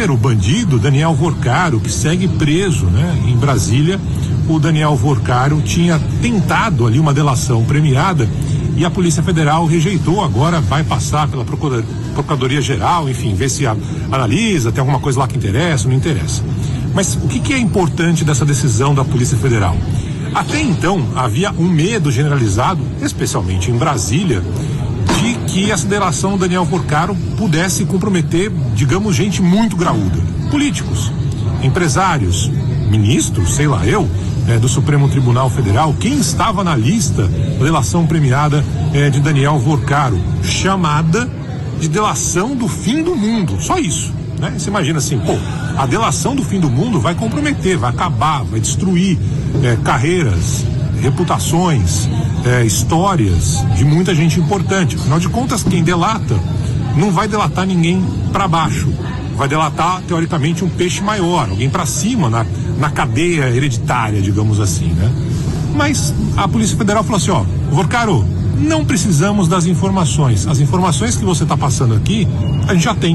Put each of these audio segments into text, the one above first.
Primeiro, o bandido Daniel Vorcaro, que segue preso, né, em Brasília. O Daniel Vorcaro tinha tentado ali uma delação premiada e a Polícia Federal rejeitou. Agora vai passar pela Procuradoria-Geral, enfim, ver se analisa, tem alguma coisa lá que interessa, não interessa. Mas o que é importante dessa decisão da Polícia Federal? Até então havia um medo generalizado, especialmente em Brasília, de que essa delação do Daniel Vorcaro pudesse comprometer, digamos, gente muito graúda. Políticos, empresários, ministros, sei lá eu, do Supremo Tribunal Federal, quem estava na lista da delação premiada de Daniel Vorcaro, chamada de delação do fim do mundo, só isso, né? Você imagina assim, a delação do fim do mundo vai comprometer, vai acabar, vai destruir carreiras, reputações, histórias de muita gente importante. Afinal de contas, quem delata não vai delatar ninguém para baixo, vai delatar teoricamente um peixe maior, alguém para cima na cadeia hereditária, digamos assim, né? Mas a Polícia Federal falou assim, Vorcaro, não precisamos das informações, as informações que você está passando aqui a gente já tem.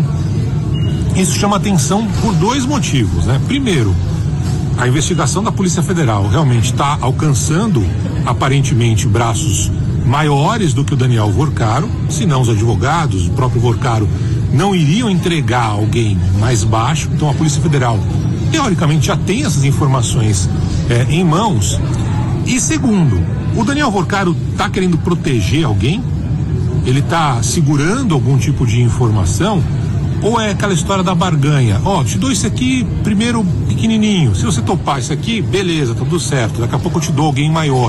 Isso chama atenção por dois motivos, né? Primeiro, a investigação da Polícia Federal realmente está alcançando aparentemente braços maiores do que o Daniel Vorcaro, senão os advogados, o próprio Vorcaro, não iriam entregar alguém mais baixo. Então a Polícia Federal teoricamente já tem essas informações em mãos. E segundo, o Daniel Vorcaro está querendo proteger alguém? Ele está segurando algum tipo de informação? Ou é aquela história da barganha? Te dou isso aqui primeiro pequenininho, se você topar isso aqui, beleza, tá tudo certo, daqui a pouco eu te dou alguém maior.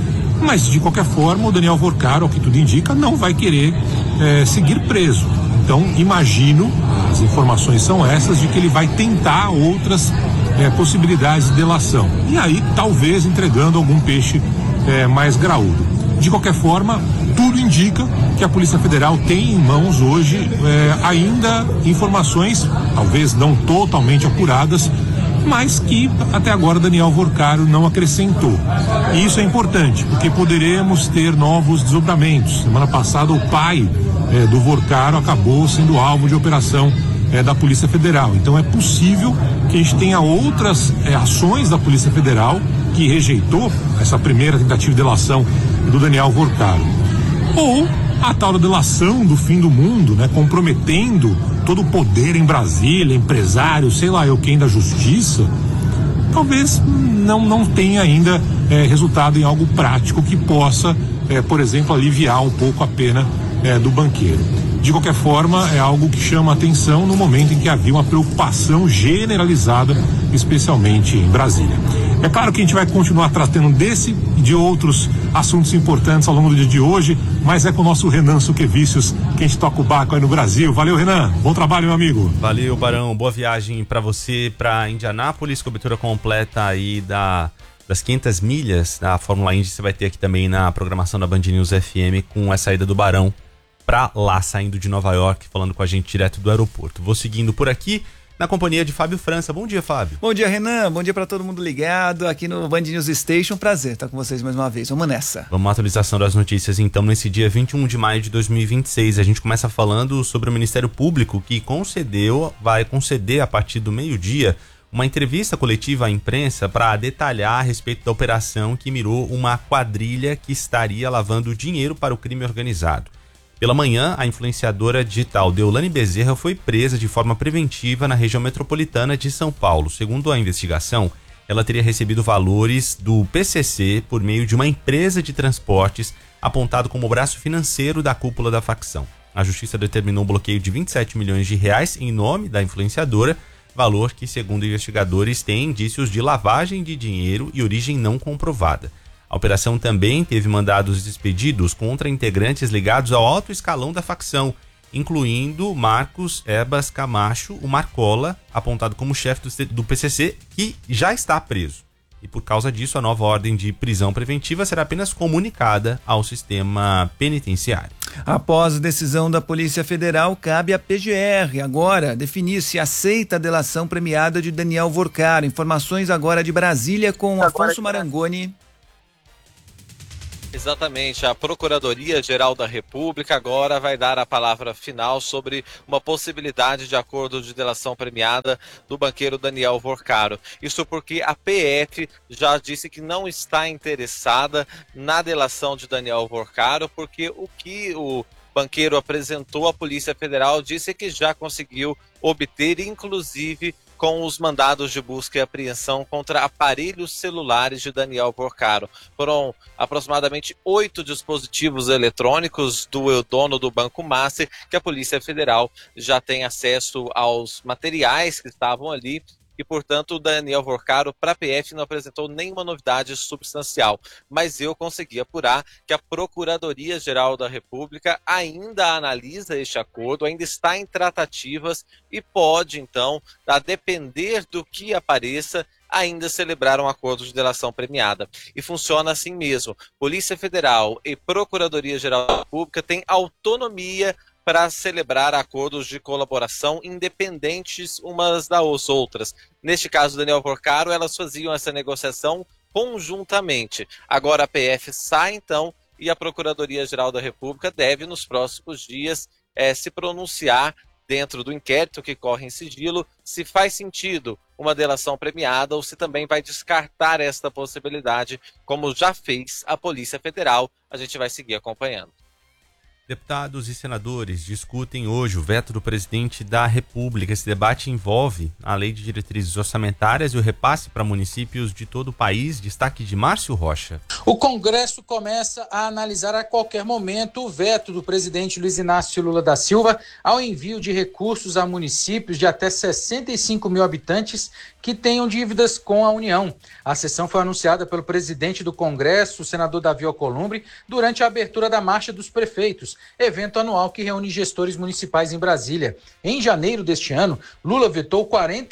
Mas de qualquer forma o Daniel Vorcaro, ao que tudo indica, não vai querer seguir preso. Então imagino, as informações são essas, de que ele vai tentar outras possibilidades de delação. E aí talvez entregando algum peixe mais graúdo. De qualquer forma, tudo indica que a Polícia Federal tem em mãos hoje ainda informações, talvez não totalmente apuradas, mas que até agora Daniel Vorcaro não acrescentou. E isso é importante, porque poderemos ter novos desdobramentos. Semana passada o pai do Vorcaro acabou sendo alvo de operação da Polícia Federal. Então é possível que a gente tenha outras ações da Polícia Federal que rejeitou essa primeira tentativa de delação do Daniel Vorcaro. Ou a tal da delação do fim do mundo, né, comprometendo todo o poder em Brasília, empresário, sei lá eu quem da justiça, talvez não tenha ainda resultado em algo prático que possa, por exemplo, aliviar um pouco a pena do banqueiro. De qualquer forma, é algo que chama atenção no momento em que havia uma preocupação generalizada, especialmente em Brasília. É claro que a gente vai continuar tratando desse e de outros assuntos importantes ao longo do dia de hoje, mas é com o nosso Renan Suquevicius que a gente toca o barco aí no Brasil. Valeu, Renan. Bom trabalho, meu amigo. Valeu, Barão. Boa viagem para você, para Indianápolis. Cobertura completa aí das 500 milhas da Fórmula Indy. Você vai ter aqui também na programação da Band News FM com a saída do Barão para lá, saindo de Nova York, falando com a gente direto do aeroporto. Vou seguindo por aqui na companhia de Fábio França. Bom dia, Fábio. Bom dia, Renan. Bom dia para todo mundo ligado aqui no Band News Station. Prazer estar com vocês mais uma vez. Vamos nessa. Vamos à atualização das notícias, então, nesse dia 21 de maio de 2026. A gente começa falando sobre o Ministério Público, que vai conceder a partir do meio-dia uma entrevista coletiva à imprensa para detalhar a respeito da operação que mirou uma quadrilha que estaria lavando dinheiro para o crime organizado. Pela manhã, a influenciadora digital Deolane Bezerra foi presa de forma preventiva na região metropolitana de São Paulo. Segundo a investigação, ela teria recebido valores do PCC por meio de uma empresa de transportes, apontado como braço financeiro da cúpula da facção. A justiça determinou um bloqueio de 27 milhões de reais em nome da influenciadora, valor que, segundo investigadores, tem indícios de lavagem de dinheiro e origem não comprovada. A operação também teve mandados expedidos contra integrantes ligados ao alto escalão da facção, incluindo Marcos Ebas Camacho, o Marcola, apontado como chefe do PCC, que já está preso. E por causa disso, a nova ordem de prisão preventiva será apenas comunicada ao sistema penitenciário. Após a decisão da Polícia Federal, cabe à PGR agora definir se aceita a delação premiada de Daniel Vorcaro. Informações agora de Brasília com Afonso Marangoni. Exatamente, a Procuradoria-Geral da República agora vai dar a palavra final sobre uma possibilidade de acordo de delação premiada do banqueiro Daniel Vorcaro. Isso porque a PF já disse que não está interessada na delação de Daniel Vorcaro, porque o que o banqueiro apresentou à Polícia Federal disse que já conseguiu obter, inclusive, com os mandados de busca e apreensão contra aparelhos celulares de Daniel Vorcaro. Foram aproximadamente 8 dispositivos eletrônicos do dono do Banco Master que a Polícia Federal já tem acesso aos materiais que estavam ali. E, portanto, o Daniel Vorcaro, para a PF, não apresentou nenhuma novidade substancial. Mas eu consegui apurar que a Procuradoria-Geral da República ainda analisa este acordo, ainda está em tratativas e pode, então, a depender do que apareça, ainda celebrar um acordo de delação premiada. E funciona assim mesmo. Polícia Federal e Procuradoria-Geral da República têm autonomia para celebrar acordos de colaboração independentes umas das outras. Neste caso, Daniel Vorcaro, elas faziam essa negociação conjuntamente. Agora a PF sai, então, e a Procuradoria-Geral da República deve, nos próximos dias, se pronunciar dentro do inquérito que corre em sigilo, se faz sentido uma delação premiada ou se também vai descartar esta possibilidade, como já fez a Polícia Federal. A gente vai seguir acompanhando. Deputados e senadores discutem hoje o veto do presidente da República. Esse debate envolve a lei de diretrizes orçamentárias e o repasse para municípios de todo o país. Destaque de Márcio Rocha. O Congresso começa a analisar a qualquer momento o veto do presidente Luiz Inácio Lula da Silva ao envio de recursos a municípios de até 65 mil habitantes que tenham dívidas com a União. A sessão foi anunciada pelo presidente do Congresso, o senador Davi Alcolumbre, durante a abertura da Marcha dos Prefeitos, evento anual que reúne gestores municipais em Brasília. Em janeiro deste ano, Lula vetou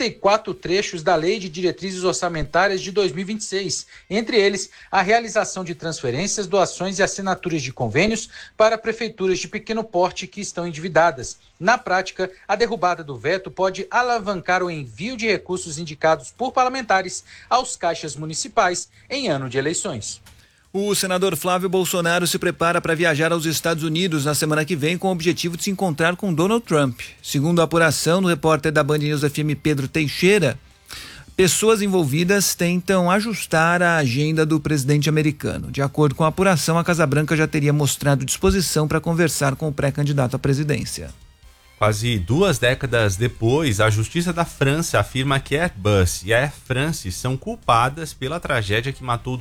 44 trechos da Lei de Diretrizes Orçamentárias de 2026, entre eles a realização de transferências, doações e assinaturas de convênios para prefeituras de pequeno porte que estão endividadas. Na prática, a derrubada do veto pode alavancar o envio de recursos indicados por parlamentares aos caixas municipais em ano de eleições. O senador Flávio Bolsonaro se prepara para viajar aos Estados Unidos na semana que vem com o objetivo de se encontrar com Donald Trump. Segundo a apuração do repórter da Band News FM Pedro Teixeira, pessoas envolvidas tentam ajustar a agenda do presidente americano. De acordo com a apuração, a Casa Branca já teria mostrado disposição para conversar com o pré-candidato à presidência. Quase 2 décadas depois, a Justiça da França afirma que a Airbus e a Air France são culpadas pela tragédia que matou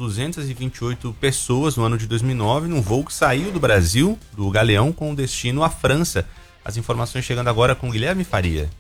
228 pessoas no ano de 2009 num voo que saiu do Brasil, do Galeão, com destino à França. As informações chegando agora com Guilherme Faria.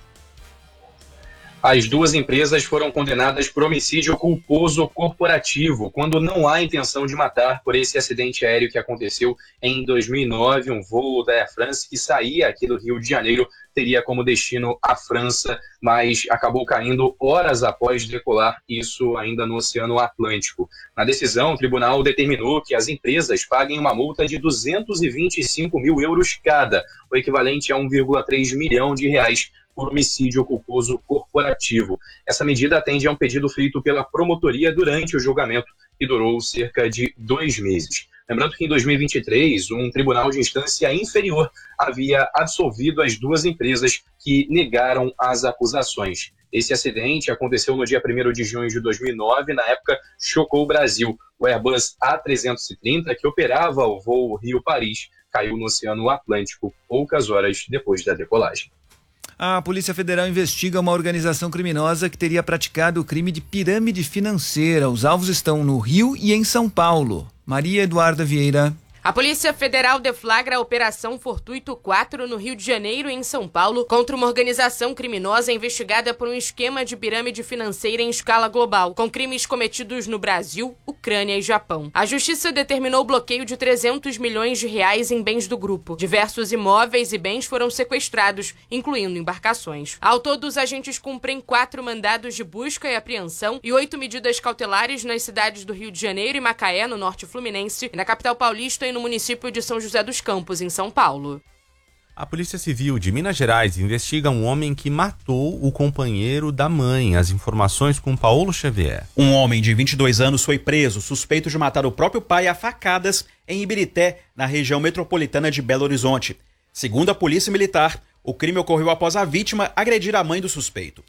As duas empresas foram condenadas por homicídio culposo corporativo, quando não há intenção de matar, por esse acidente aéreo que aconteceu em 2009. Um voo da Air France que saía aqui do Rio de Janeiro teria como destino a França, mas acabou caindo horas após decolar, isso ainda no Oceano Atlântico. Na decisão, o tribunal determinou que as empresas paguem uma multa de 225 mil euros cada, o equivalente a 1,3 milhão de reais, por homicídio culposo corporativo. Essa medida atende a um pedido feito pela promotoria durante o julgamento, que durou cerca de 2 meses. Lembrando que em 2023, um tribunal de instância inferior havia absolvido as duas empresas que negaram as acusações. Esse acidente aconteceu no dia 1º de junho de 2009, na época chocou o Brasil. O Airbus A330, que operava o voo Rio-Paris, caiu no Oceano Atlântico poucas horas depois da decolagem. A Polícia Federal investiga uma organização criminosa que teria praticado o crime de pirâmide financeira. Os alvos estão no Rio e em São Paulo. Maria Eduarda Vieira. A Polícia Federal deflagra a Operação Fortuito 4 no Rio de Janeiro e em São Paulo contra uma organização criminosa investigada por um esquema de pirâmide financeira em escala global, com crimes cometidos no Brasil, Ucrânia e Japão. A Justiça determinou o bloqueio de 300 milhões de reais em bens do grupo. Diversos imóveis e bens foram sequestrados, incluindo embarcações. Ao todo, os agentes cumprem 4 mandados de busca e apreensão e 8 medidas cautelares nas cidades do Rio de Janeiro e Macaé, no norte fluminense, e na capital paulista e no município de São José dos Campos, em São Paulo. A Polícia Civil de Minas Gerais investiga um homem que matou o companheiro da mãe. As informações com Paulo Xavier. Um homem de 22 anos foi preso, suspeito de matar o próprio pai a facadas em Ibirité, na região metropolitana de Belo Horizonte. Segundo a Polícia Militar, o crime ocorreu após a vítima agredir a mãe do suspeito.